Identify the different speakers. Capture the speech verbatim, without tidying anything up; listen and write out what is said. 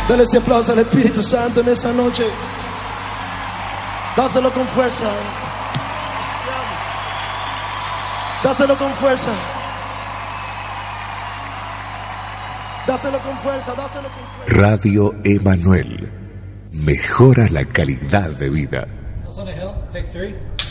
Speaker 1: Dale ese aplauso al Espíritu Santo en esa noche. Dáselo con fuerza. Dáselo con fuerza. Dáselo con fuerza, dáselo con fuerza.
Speaker 2: Radio Emanuel. Mejora la calidad de vida.
Speaker 3: House on a Hill, take three.